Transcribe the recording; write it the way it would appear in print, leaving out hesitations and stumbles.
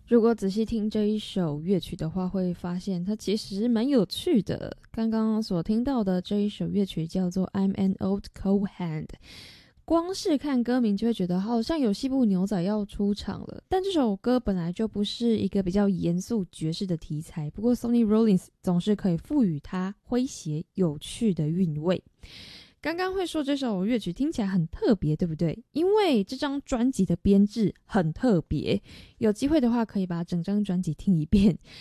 如果仔细听这一首乐曲的话，会发现它其实蛮有趣的。刚刚所听到的这一首乐曲叫做《I'm an Old Cold Hand》，光是看歌名就会觉得好像有西部牛仔要出场了。但这首歌本来就不是一个比较严肃爵士的题材，不过 Sonny Rollins 总是可以赋予它诙谐有趣的韵味。刚刚会说这首乐曲听起来很特别，对不对？因为这张专辑的编制很特别，有机会的话可以把整张专辑听一遍。